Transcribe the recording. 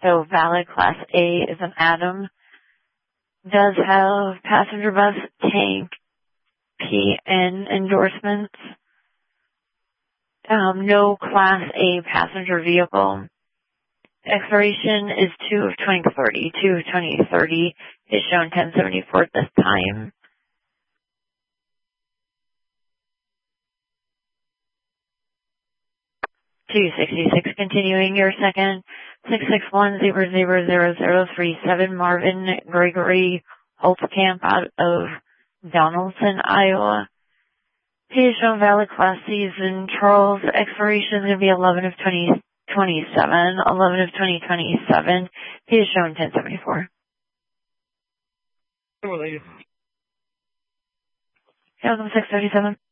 So valid Class A is an Atom. Does have passenger bus tank PN endorsements. No Class A passenger vehicle. Expiration is 2 of 2030. 2 of 2030 is shown 1074 at this time. 266, continuing your second. 661-000037, Marvin Gregory Holtzcamp out of Donaldson, Iowa. He is shown valid Class C in Charles. Expiration is going to be 11 of 2027. 11 of 2027. He is shown 1074. Welcome 637.